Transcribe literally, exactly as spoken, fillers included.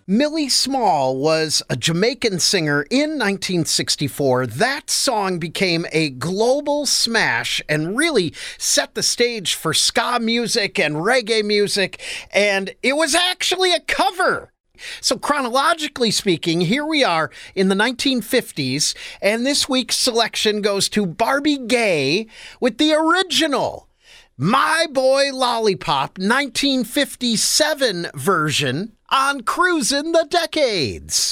Millie Small was a Jamaican singer in nineteen sixty-four. That song became a global smash and really set the stage for ska music and reggae music, and it was actually a cover. So chronologically speaking, here we are in the nineteen fifties, and this week's selection goes to Barbie Gay with the original My Boy Lollipop nineteen fifty-seven version on Cruisin' the Decades.